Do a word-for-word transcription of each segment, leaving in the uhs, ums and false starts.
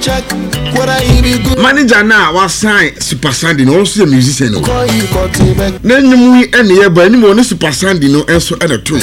check what I be good. Manager now was sign Super Sandy no also a musician. Then you move any year by any more Super Sandy no also at a two.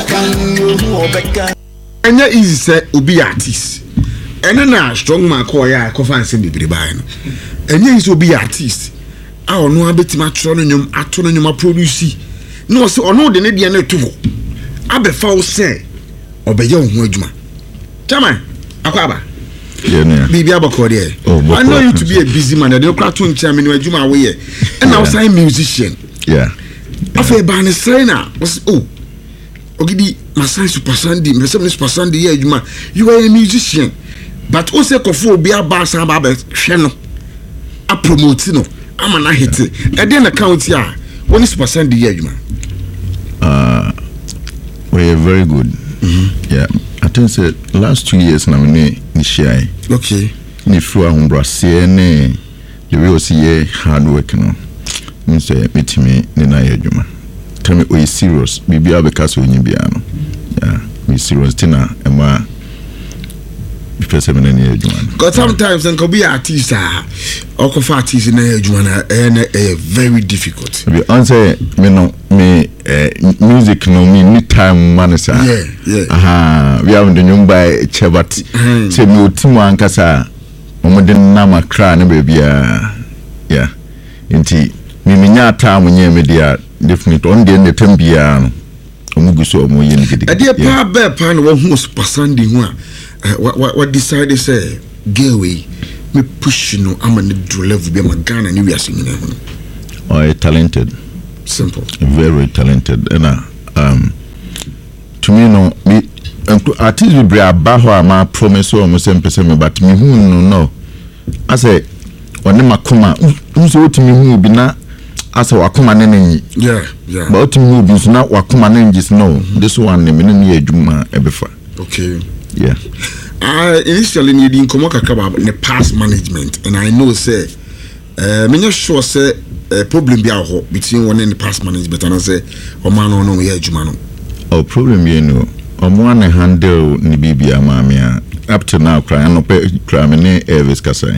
And ya easy say obi artist. And then a strong man call ya coffin send me by. And ya is obi artist. I don't know about my tronum atronum produce. No so no the Nedian to Abe foul say or be young Wojma. Chama Aquaba. Yeah, Bibi Abakode. I know you to be a busy man. I don't crack to chairman when you are away. And I was a musician. Yeah. After Barney Serena was oh, Ogidi, my son Super Sandy, my son Super Sandy. Yeah, you are a musician, but also Kofu be a bass and Babel Shano. A promotino. I'm an I hit it. And then account ya. When is Super Sandy? Yeah, you Uh, we are very good. Mm-hmm. Yeah. I think say last two years now we ni share. Okay. Ni flew on Brazil ne the way we see hard work no. Me say meet me ni na yedwuma. Tell me we serious. Bibi abeka so nyi bia no. Yeah, we serious tina ema because me na yedwuma. Because sometimes and could be artist ah or coffee artist na yedwuma na eh very difficult. Be answer me no me uh, music no me ni time man sir. Yeah, yeah. Aha, we have the nyumba chebat. Say me otimu ankasa omode na makra na baby ah. Yeah. Inti me menya time nye me dia definitely on the time bia no. Omuguso omo ye ngidi. E dia pa be pa na wo hu Super Sandy hu a what what decide say Gayway me push no am na do level be ma Ghana ni we asing na hu. Oh, talented. Simple. Very talented. And uh, um, to me, no, me, artists will be a baho, my promise or almost ten percent, but me who no, no. I say, when them akuma, who's what me who be not as a wakuma nenny. Yeah, yeah. But me who be not wakuma nenjis, no. This one, the minute juma ebefa. Okay. Yeah. I initially needing come work about the past management, and I know, say, uh, me not sure, say, a problem be out between one and the past management and I say o man no no here adwuma no oh problem you know o mo an handle ni bibia maamia up to now cry no pe cry me ne Elvis Kasai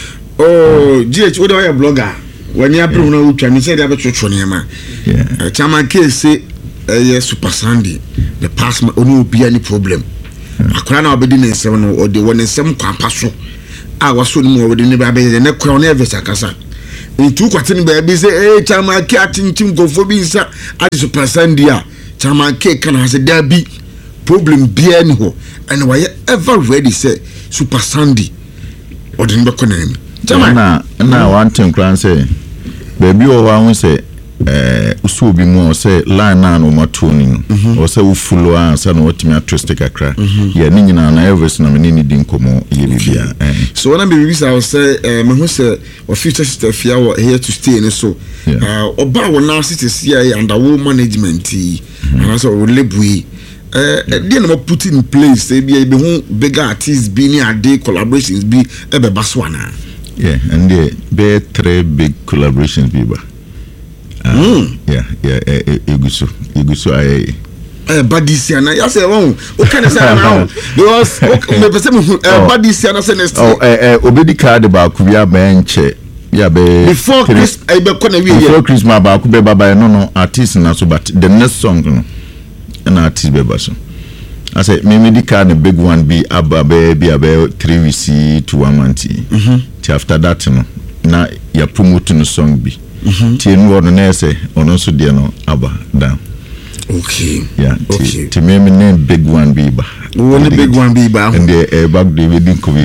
oh gh what are blogger when you approve no twa me say dey betwetwo ne ma yeah chama case say eh Super Sandy the past no be any problem akora na obedi ne nsem no o de won nsem kwampa so a waso ni mo obedi ne ba be ne kwa ne Elvis Akasa Itu kwatin baby say eh chama ke atinchim gofo bi nsa adi Super Sandy a chama ke kan ha say there be problem bia ni ho and why ever ready say Super Sandy odin be konem chama na na one thing can say baby o wa say eh usu bi mu say line na no matoni o say u follow answer no otimi artistic akra ye ni nyina na Elvis na me ni di nkomo ye bibia eh so when I be I will say eh me hu say o future sister fia here to stay ni so uh oba wo na city here under wo management and also labui eh dey na put in place say be be hu bigger artists be ni ade collaborations be e be baswana yeah and there be three big collaborations be ba Uh, mm. Yeah, yeah, Egusu, Egusu, I. Eh, Badisiana, yes, I won't. What can I say now? Because me person, eh, Badisiana, say next. Oh, eh, eh, Obedi card about Kubia bench. Yeah, be before Chris, I be kona we before Christmas about Kubia Baba, no, no, artist na so, but the next song, no, an artist be baso. I say, me me the card, the big one be Abba be about three weeks to one month. Mm-hmm. After that, no, na ya promoting the song be. Mhm. Tin word na say ono so de no aba down. Okay. Yeah. Okay. To me me name big one be ba. One big one be ba. And the uh, back David din ko be.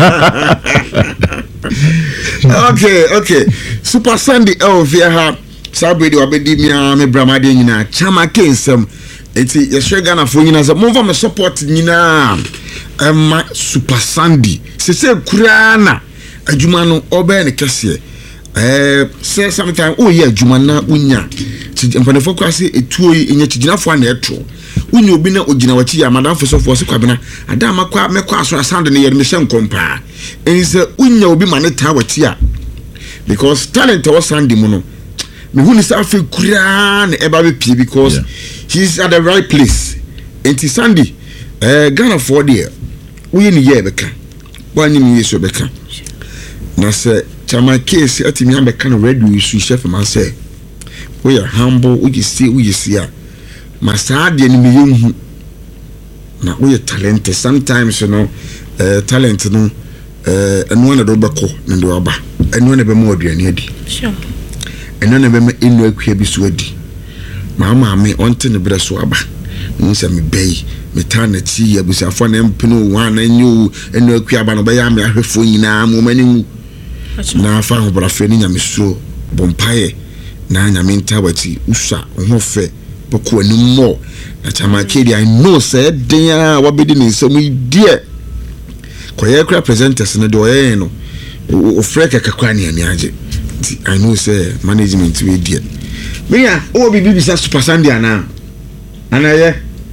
Okay, okay. Super Sandy Elvia ha sabedi obedi mi a me bramade nyina chama kensem. Eti ye hwe Ghana fo nyina say monfa me support nyina. Emma Super Sandy. Se se kura na adwuma no oba ne kese. Eh say sometimes oh yeah adwuma na unya mpanefo kwa se etuo enye chiginafo na etro unya obi na ogina wachi ya madam fesofo se kwabena ada makwa mekwa aso asande ne yere me hye nkompa en say unya obi mane ta wachi a because talent was Sandy mu no me hu ni sa afi kura na eba be pie because yeah. He's at the right place enti Sandy eh Ghana for there uye ni ye beka wani ni yesu beka na se chama case atimi ambeka no radio issue chef man say we are humble we see we see a masade ni miyenhu na we talented sometimes you know uh, talent no eh eno na do beko na do aba eno na be mo aduane adi sure eno na be me enu akua bi so adi mama me onte ne bre so aba nse me bei me tana ti ya busafo na mpino wa na nyu enu akua aba no be ya me ahwefo nyina mo mani na fa ho bra fe ni nya me so bompae na nya me ntawati usa ho fe beko anu mo na chama kedi I know say den wa be di ni so mu die koye kra presenters no do eh no o freka kakwa ni ani age I know say management we die me ya o bi bi sa Super Sunday ana ana ye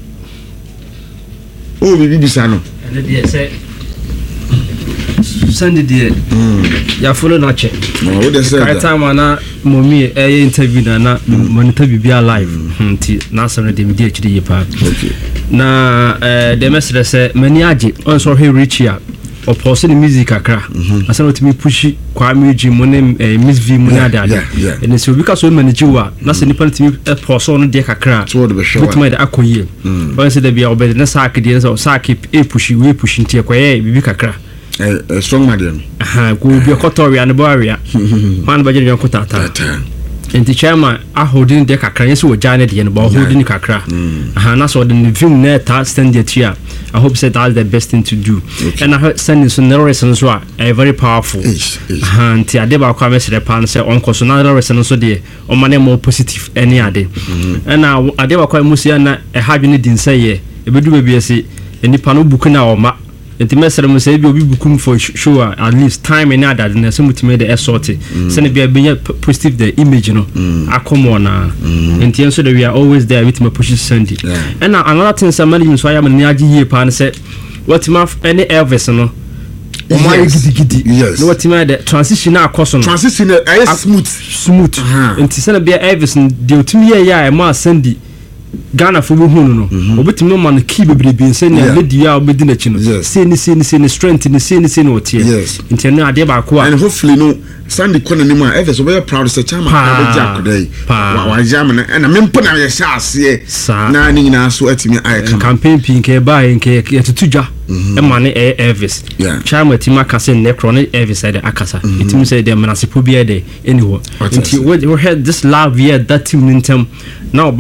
o bi bi sa no ana die say Sunday die ya follow na che no o de say that time na mommy eh interview na na monitor bi live nti na so na dem die chiri pa okay na eh the message say mani age on so he reach ya or pause the music akra asa no timi pushi kwa music mo ne miss v mo na dada and so because so manage wa na se nipa timi pause on de kakra put my akoye when say the be obed na sack de so sack e pushi we pushi ntie kwa e bibi kakra eh strong man aha go bi kotori an boria man ba jere yanko tata enti chama a holding de kakra yeso wo jane de no ba holding kakra aha na so the film na ta stand there tia I hope say that's the best thing to do okay. And I heard sending some narration so a very powerful aha enti ade ba kwa mesere pan say on koso na narration so de o mane more positive any ade and ade ba kwa musia na e hadwene din say ye e bedu ba bi ase enipa no buku na o ma enti mesere mo say bi obi bukum for show at least time and other na so mutime de esort say bia benya positive the image no akomo na enti enso de we are always there with my push Sunday and another thing some management so I am na agi ye pa say what ma any Elvis no o ma gidi gidi no what ma the transition na akoso no transition eh smooth smooth enti say bia Elvis de otimi ye ya e ma Sunday Ghana for we hunu no obetimi no man key bebrebe nse na lady ya obedi na chi no say ni say ni say ni strength ni say ni say no tie nti na ade ba ko and hopefully no Sunday kona ni ma Evers we proud say chama na be jack dey wa jam na na mempo na ye sha ase na ni nyina so atimi ai campaign pin ke ba nke yetutudwa e ma ne Evers chama tima ka say necro ne Evers say akasa itimi say dem na sipo bia dey anyway nti we had this love here that team in term now